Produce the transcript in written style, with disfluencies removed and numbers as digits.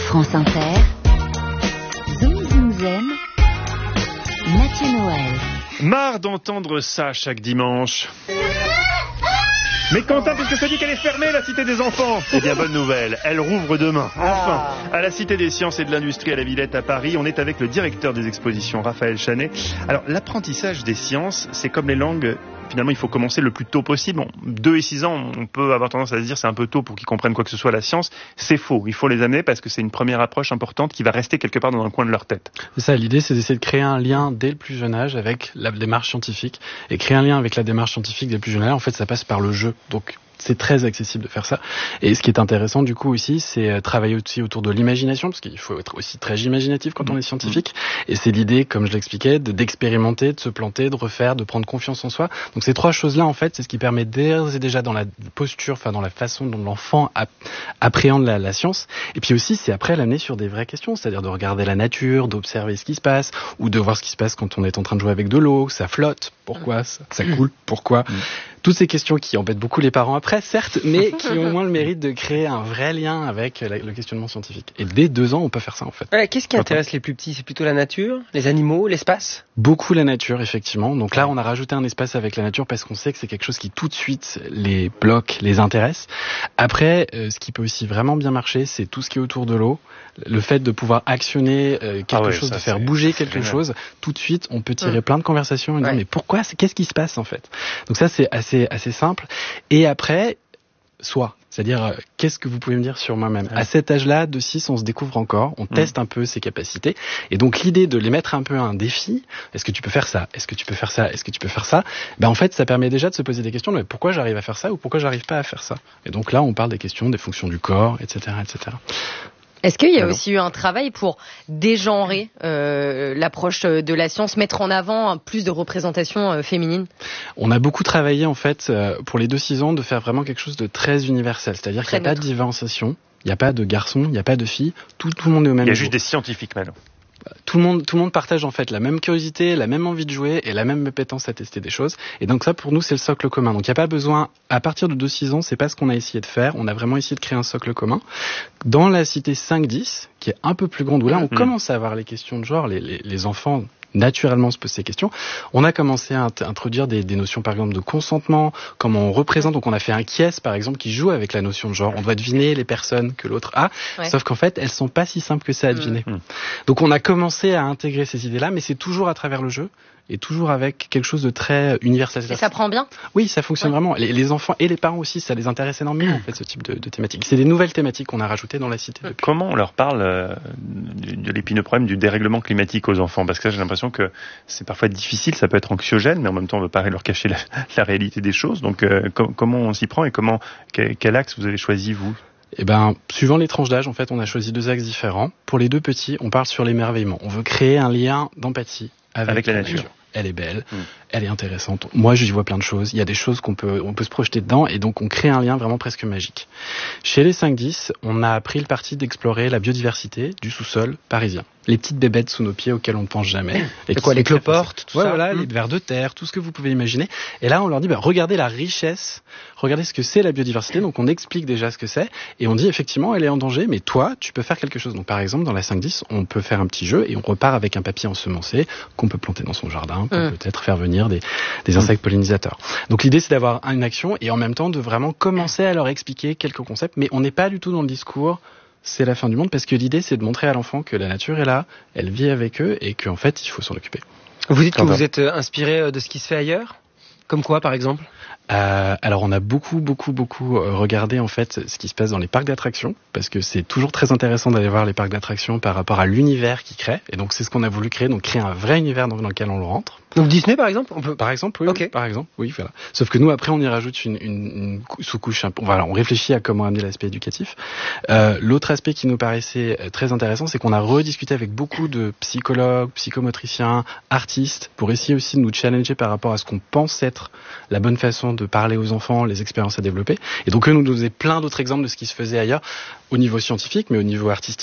France Inter, Zoom Zoom Zen, Mathieu Noël. Marre d'entendre ça chaque dimanche. Mais Quentin, puisque je te dis qu'elle est fermée, la Cité des Enfants. Eh bien, bonne nouvelle, elle rouvre demain, enfin, à la Cité des Sciences et de l'Industrie à la Villette à Paris. On est avec le directeur des expositions, Raphaël Chanet. Alors, l'apprentissage des sciences, c'est comme les langues. Finalement, il faut commencer le plus tôt possible. 2 et 6 ans, on peut avoir tendance à se dire c'est un peu tôt pour qu'ils comprennent quoi que ce soit la science. C'est faux. Il faut les amener parce que c'est une première approche importante qui va rester quelque part dans un coin de leur tête. C'est ça, l'idée, c'est d'essayer de créer un lien dès le plus jeune âge avec la démarche scientifique. Et créer un lien avec la démarche scientifique dès le plus jeune âge, en fait, ça passe par le jeu. Donc, c'est très accessible de faire ça. Et ce qui est intéressant, du coup, aussi, c'est travailler aussi autour de l'imagination, parce qu'il faut être aussi très imaginatif quand on est scientifique. Et c'est l'idée, comme je l'expliquais, d'expérimenter, de se planter, de refaire, de prendre confiance en soi. Donc ces 3 choses-là, en fait, c'est ce qui permet d'ores et déjà dans la posture, enfin dans la façon dont l'enfant appréhende la science. Et puis aussi, c'est après l'amener sur des vraies questions, c'est-à-dire de regarder la nature, d'observer ce qui se passe, ou de voir ce qui se passe quand on est en train de jouer avec de l'eau, ça flotte, pourquoi ça coule, pourquoi. Toutes ces questions qui embêtent beaucoup les parents après, certes, mais qui ont au moins le mérite de créer un vrai lien avec le questionnement scientifique. Et dès 2 ans, on peut faire ça, en fait. Ouais, qu'est-ce qui intéresse les plus petits ? C'est plutôt la nature, les animaux, l'espace ? Beaucoup la nature, effectivement. Donc là, on a rajouté un espace avec la nature parce qu'on sait que c'est quelque chose qui tout de suite les bloque, les intéresse. Après, ce qui peut aussi vraiment bien marcher, c'est tout ce qui est autour de l'eau. Le fait de pouvoir actionner quelque chose, de faire bouger quelque chose, tout de suite, on peut tirer plein de conversations et dire mais pourquoi, qu'est-ce qui se passe en fait ? Donc ça, c'est assez simple. Et après, c'est-à-dire, qu'est-ce que vous pouvez me dire sur moi-même ? À cet âge-là, de 6, on se découvre encore, on teste un peu ses capacités. Et donc, l'idée de les mettre un peu à un défi, est-ce que tu peux faire ça ? Est-ce que tu peux faire ça ? Est-ce que tu peux faire ça ? Ben, en fait, ça permet déjà de se poser des questions, mais pourquoi j'arrive à faire ça ou pourquoi j'arrive pas à faire ça ? Et donc là, on parle des questions, des fonctions du corps, etc., etc. Est-ce qu'il y a aussi eu un travail pour dégenrer l'approche de la science, mettre en avant plus de représentation féminine ? On a beaucoup travaillé en fait pour les 2-6 ans de faire vraiment quelque chose de très universel, c'est-à-dire qu'il n'y a pas de différenciation, il n'y a pas de garçon, il n'y a pas de fille, tout le monde est au même niveau. Il y a juste des scientifiques maintenant. Tout le monde partage en fait la même curiosité, la même envie de jouer et la même appétence à tester des choses. Et donc ça, pour nous, c'est le socle commun. Donc il n'y a pas besoin, à partir de 2-6 ans, c'est pas ce qu'on a essayé de faire. On a vraiment essayé de créer un socle commun. Dans la cité 5-10, qui est un peu plus grande, où là, on commence à avoir les questions de genre, les enfants naturellement se posent ces questions. On a commencé à introduire des notions, par exemple, de consentement, comment on représente. Donc, on a fait un quiz, par exemple, qui joue avec la notion de genre. On doit deviner les personnes que l'autre a, sauf qu'en fait, elles sont pas si simples que ça à deviner. Donc, on a commencé à intégrer ces idées-là, mais c'est toujours à travers le jeu et toujours avec quelque chose de très universel. Et ça prend bien ? Oui, ça fonctionne vraiment. Les enfants et les parents aussi, ça les intéresse énormément, en fait, ce type de thématique. C'est des nouvelles thématiques qu'on a rajoutées dans la cité. Comment on leur parle de l'épineux problème du dérèglement climatique aux enfants ? Parce que là, j'ai l'impression que c'est parfois difficile, ça peut être anxiogène, mais en même temps, on ne veut pas leur cacher la réalité des choses. Donc, comment on s'y prend et quel axe vous avez choisi, vous ? Eh ben, suivant les tranches d'âge, en fait, on a choisi 2 axes différents. Pour les 2 petits, on parle sur l'émerveillement. On veut créer un lien d'empathie avec la nature. Elle est belle, elle est intéressante. Moi, j'y vois plein de choses. Il y a des choses on peut se projeter dedans et donc on crée un lien vraiment presque magique. Chez les 5-10, on a pris le parti d'explorer la biodiversité du sous-sol parisien. Les petites bébêtes sous nos pieds auxquelles on ne pense jamais. Et quoi, les cloportes, tout ça. Voilà, les vers de terre, tout ce que vous pouvez imaginer. Et là, on leur dit, regardez la richesse, regardez ce que c'est la biodiversité. Donc, on explique déjà ce que c'est. Et on dit, effectivement, elle est en danger, mais toi, tu peux faire quelque chose. Donc, par exemple, dans la 5-10, on peut faire un petit jeu et on repart avec un papier ensemencé qu'on peut planter dans son jardin, pour peut-être faire venir des insectes pollinisateurs. Donc, l'idée, c'est d'avoir une action et en même temps de vraiment commencer à leur expliquer quelques concepts. Mais on n'est pas du tout dans le discours c'est la fin du monde, parce que l'idée, c'est de montrer à l'enfant que la nature est là, elle vit avec eux, et qu'en fait, il faut s'en occuper. Vous dites que vous êtes inspiré de ce qui se fait ailleurs ? Comme quoi, par exemple ? Alors, on a beaucoup regardé en fait ce qui se passe dans les parcs d'attractions, parce que c'est toujours très intéressant d'aller voir les parcs d'attractions par rapport à l'univers qu'ils créent. Et donc, c'est ce qu'on a voulu créer, donc créer un vrai univers dans lequel on le rentre. Donc Disney, par exemple, Par exemple, oui, par exemple, oui, voilà. Sauf que nous, après, on y rajoute une sous-couche. Voilà, on réfléchit à comment amener l'aspect éducatif. L'autre aspect qui nous paraissait très intéressant, c'est qu'on a rediscuté avec beaucoup de psychologues, psychomotriciens, artistes, pour essayer aussi de nous challenger par rapport à ce qu'on pense être la bonne façon de parler aux enfants, les expériences à développer. Et donc, eux nous donnaient plein d'autres exemples de ce qui se faisait ailleurs, au niveau scientifique, mais au niveau artistique.